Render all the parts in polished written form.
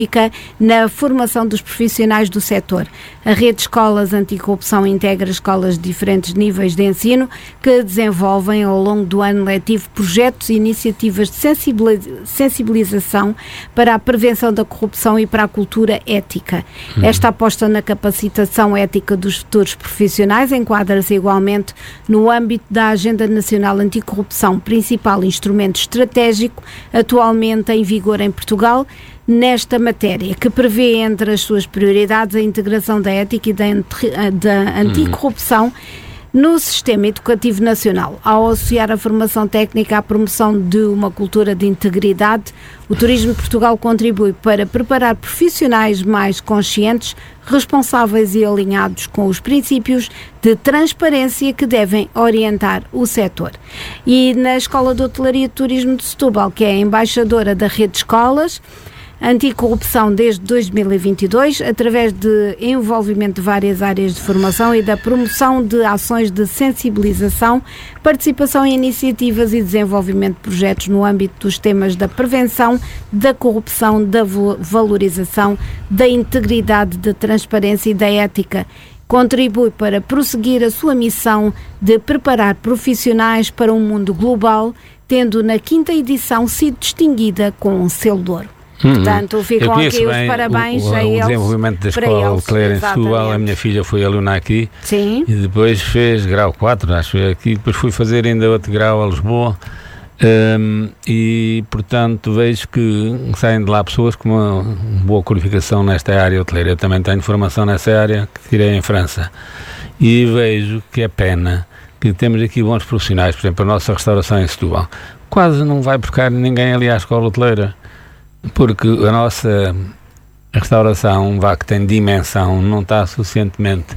na formação dos profissionais do setor. A rede de escolas anticorrupção integra escolas de diferentes níveis de ensino que desenvolvem ao longo do ano letivo projetos e iniciativas de sensibilização para a prevenção da corrupção e para a cultura ética. Esta aposta na capacitação ética dos futuros profissionais enquadra-se igualmente no âmbito da Agenda Nacional Anticorrupção, principal instrumento estratégico atualmente em vigor em Portugal, nesta matéria, que prevê entre as suas prioridades a integração da ética e da anticorrupção no sistema educativo nacional. Ao associar a formação técnica à promoção de uma cultura de integridade, o Turismo de Portugal contribui para preparar profissionais mais conscientes, responsáveis e alinhados com os princípios de transparência que devem orientar o setor. E na Escola de Hotelaria e Turismo de Setúbal, que é a embaixadora da rede de escolas anticorrupção desde 2022, através de envolvimento de várias áreas de formação e da promoção de ações de sensibilização, participação em iniciativas e desenvolvimento de projetos no âmbito dos temas da prevenção, da corrupção, da valorização, da integridade, da transparência e da ética. Contribui para prosseguir a sua missão de preparar profissionais para um mundo global, tendo na 5ª edição sido distinguida com um selo de ouro. Portanto, ficam aqui os parabéns a eles. O desenvolvimento da escola hoteleira em Setúbal, a minha filha foi aluna aqui. Sim. E depois fez grau 4, acho que aqui, depois fui fazer ainda outro grau a Lisboa. E portanto vejo que saem de lá pessoas com uma boa qualificação nesta área hoteleira. Eu também tenho formação nessa área que tirei em França e vejo que é pena que temos aqui bons profissionais. Por exemplo, a nossa restauração em Setúbal quase não vai buscar ninguém ali à escola hoteleira, porque a nossa restauração, que tem dimensão, não está suficientemente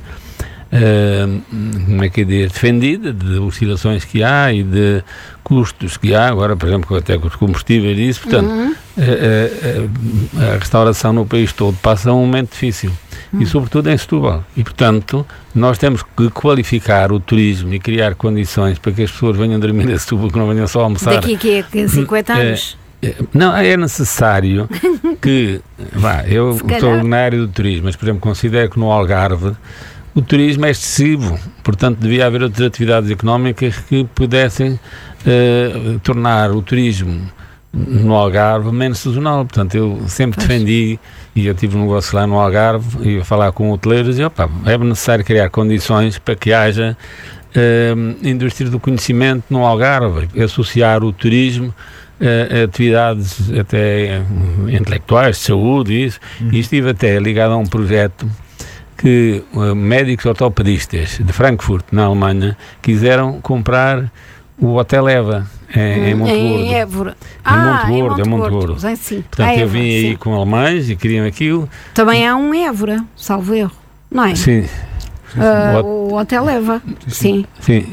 defendida de oscilações que há e de custos que há, agora por exemplo até com os combustíveis e isso, portanto a restauração no país todo passa um momento difícil e sobretudo em Setúbal, e portanto nós temos que qualificar o turismo e criar condições para que as pessoas venham dormir a Setúbal, que não venham só almoçar. Daqui a 50 anos? Não, é necessário que, eu estou na área do turismo, mas por exemplo considero que no Algarve o turismo é excessivo, portanto devia haver outras atividades económicas que pudessem tornar o turismo no Algarve menos sazonal. Portanto eu sempre defendi, e eu tive um negócio lá no Algarve e a falar com hoteleiros, e é necessário criar condições para que haja indústria do conhecimento no Algarve, associar o turismo atividades até intelectuais, de saúde e isso. E estive até ligado a um projeto que médicos ortopedistas de Frankfurt, na Alemanha, quiseram comprar o Hotel Eva em Monte Gordo. Em Évora. Em Monte Gordo. Sim. Portanto, eu vim aí com alemães e queriam aquilo. Também há um Évora, salvo erro, não é? Sim. O Hotel Eva. Sim.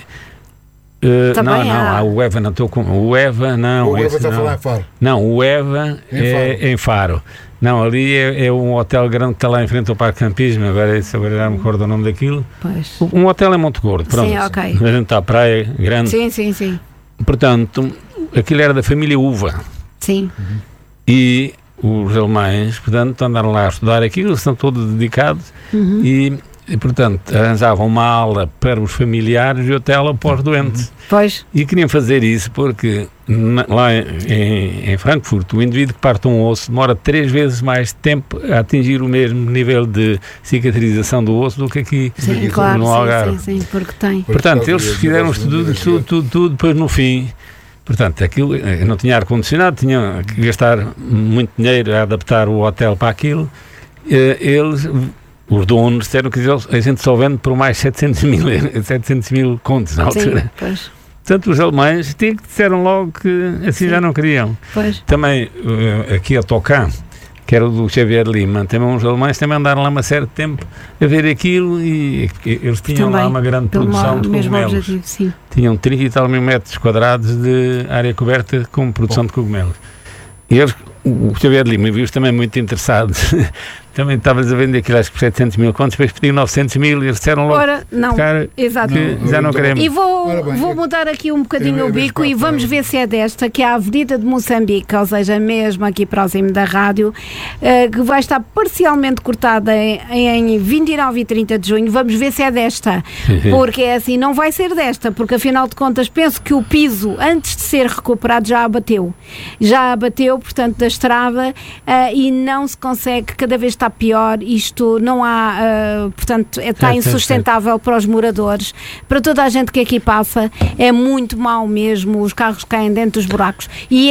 Não, o Eva não estou com. O Eva não. O Eva está a falar em Faro. Não, o Eva é em Faro. Não, ali é um hotel grande que está lá em frente ao Parque Campismo. Agora já me recordo o nome daquilo. Pois. Um hotel em Monte Gordo, pronto. Sim, ok. A gente está à praia, grande. Sim. Portanto, aquilo era da família Uva. Sim. E os alemães, portanto, andaram lá a estudar aquilo, estão todos dedicados e, portanto, arranjavam uma ala para os familiares e hotel para os doentes. Pois. E queriam fazer isso porque lá em Frankfurt o indivíduo que parte um osso demora 3 vezes mais tempo a atingir o mesmo nível de cicatrização do osso do que aqui no Algarve. Sim, porque tem. Portanto, eles fizeram um estudo de tudo, depois no fim, portanto, aquilo não tinha ar-condicionado, tinha que gastar muito dinheiro a adaptar o hotel para aquilo. Os donos disseram que a gente só vende por mais 700 mil contos na altura. Sim, pois. Portanto, os alemães disseram logo que assim já não queriam. Pois. Também, aqui a Tocã, que era do Xavier Lima, também uns alemães também andaram lá uma certo tempo a ver aquilo e eles tinham também lá uma grande produção de cogumelos. Objetivo, sim. Tinham 30 e tal mil metros quadrados de área coberta com produção de cogumelos. E eles, o Xavier Lima viu-os também muito interessados Também estavas a vender aquilo, acho que por 700 mil contos, depois pediam 900 mil e eles disseram logo. Ora, não, exato. Já não queremos. E vou mudar aqui um bocadinho o bico e vamos ver se é desta, que é a Avenida de Moçambique, ou seja, mesmo aqui próximo da rádio, que vai estar parcialmente cortada em 29 e 30 de junho. Vamos ver se é desta, porque é assim, não vai ser desta, porque afinal de contas penso que o piso, antes de ser recuperado, já abateu, portanto, da estrada, e não se consegue, cada vez está pior, isto não há, portanto, está insustentável para os moradores, para toda a gente que aqui passa, é muito mau mesmo, os carros caem dentro dos buracos,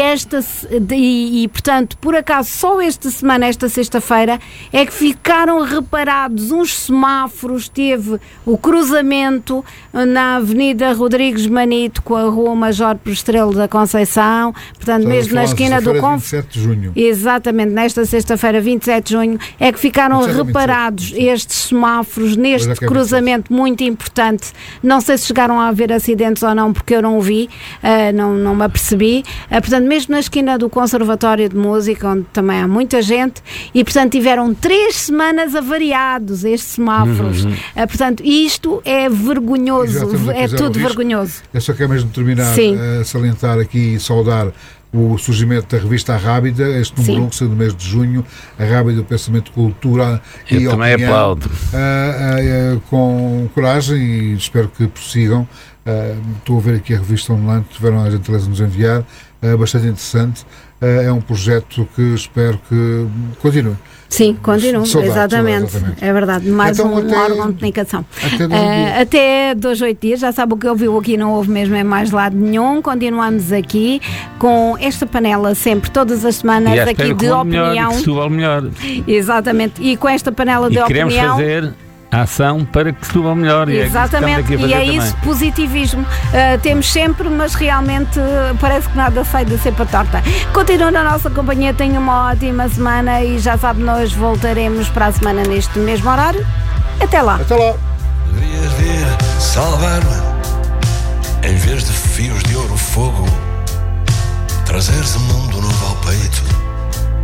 e portanto, por acaso, só esta semana, esta sexta-feira, é que ficaram reparados uns semáforos, teve o cruzamento na Avenida Rodrigues Manito com a Rua Major Estrela da Conceição, portanto, mesmo na esquina do 27 de junho. Exatamente, nesta sexta-feira, 27 de junho, é que ficaram reparados estes semáforos neste cruzamento muito importante. Não sei se chegaram a haver acidentes ou não, porque eu não o vi, não me apercebi. Portanto, mesmo na esquina do Conservatório de Música, onde também há muita gente, e portanto tiveram 3 semanas avariados estes semáforos. Portanto, isto é vergonhoso, é tudo vergonhoso. Eu só quero mesmo terminar a salientar aqui e saudar o surgimento da revista A Rábida, este número 1 que saiu no mês de junho, A Rábida, o pensamento, cultura e opinião. Também aplaudo. Com coragem e espero que prossigam. Estou a ver aqui a revista online que tiveram a gentileza de nos enviar, bastante interessante. É um projeto que espero que continue. Sim, continua, exatamente. É verdade, mais então, um órgão de comunicação. Até 2 a 8 dias, já sabe o que ouviu aqui, não houve mesmo em mais lado nenhum. Continuamos aqui com esta panela sempre, todas as semanas, aqui de opinião. Melhor. Exatamente, e com esta panela de opinião. Queremos fazer a ação para que suba melhor. Exatamente, e é isso, positivismo. Temos sempre, mas realmente parece que nada sai da cepa torta. Continua na nossa companhia, tenha uma ótima semana e já sabe, nós voltaremos para a semana neste mesmo horário. Até lá. Até lá. Deverias vir salvar-me, em vez de fios de ouro fogo, trazeres o mundo novo ao peito.